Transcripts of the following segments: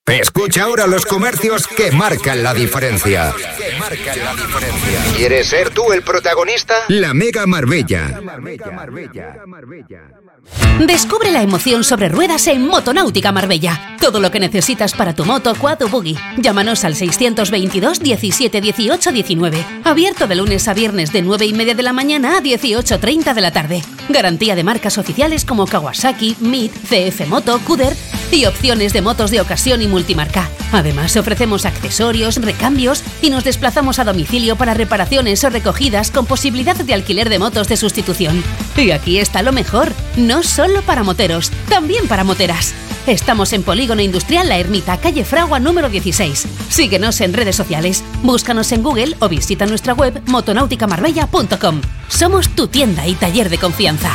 Escucha ahora los comercios que marcan la diferencia. ¿Quieres ser tú el protagonista? La Mega Marbella. Descubre la emoción sobre ruedas en Motonáutica Marbella. Todo lo que necesitas para tu moto, quad o buggy. Llámanos al 622 17 18 19. Abierto de lunes a viernes de 9:30 de la mañana a 18:30 de la tarde. Garantía de marcas oficiales como Kawasaki, MIT, CF Moto, Cuder y opciones de motos de ocasión y multimarca. Además, ofrecemos accesorios, recambios y nos desplazamos a domicilio para reparaciones o recogidas con posibilidad de alquiler de motos de sustitución. Y aquí está lo mejor, no solo para moteros, también para moteras. Estamos en Polígono Industrial La Ermita, calle Fragua número 16. Síguenos en redes sociales, búscanos en Google o visita nuestra web motonauticaMarbella.com. Somos tu tienda y taller de confianza.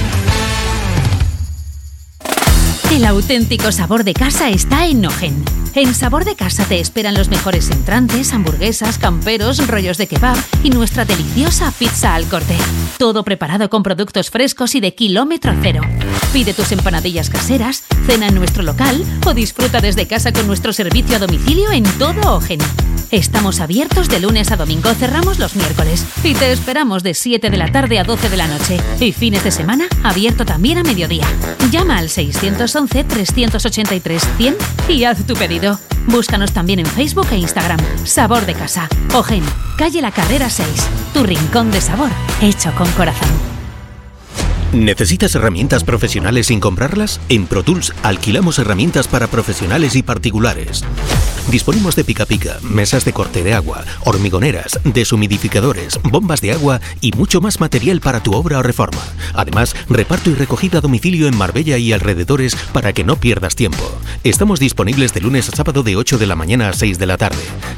El auténtico sabor de casa está en Nogen. En Sabor de Casa te esperan los mejores entrantes, hamburguesas, camperos, rollos de kebab y nuestra deliciosa pizza al corte. Todo preparado con productos frescos y de kilómetro cero. Pide tus empanadillas caseras, cena en nuestro local o disfruta desde casa con nuestro servicio a domicilio en todo Ogen. Estamos abiertos de lunes a domingo, cerramos los miércoles y te esperamos de 7 de la tarde a 12 de la noche. Y fines de semana, abierto también a mediodía. Llama al 611 383 100 y haz tu pedido. Búscanos también en Facebook e Instagram. Sabor de Casa. Ogen, calle La Carrera 6. Tu rincón de sabor, hecho con corazón. ¿Necesitas herramientas profesionales sin comprarlas? En ProTools alquilamos herramientas para profesionales y particulares. Disponemos de pica-pica, mesas de corte de agua, hormigoneras, deshumidificadores, bombas de agua y mucho más material para tu obra o reforma. Además, reparto y recogida a domicilio en Marbella y alrededores para que no pierdas tiempo. Estamos disponibles de lunes a sábado de 8 de la mañana a 6 de la tarde.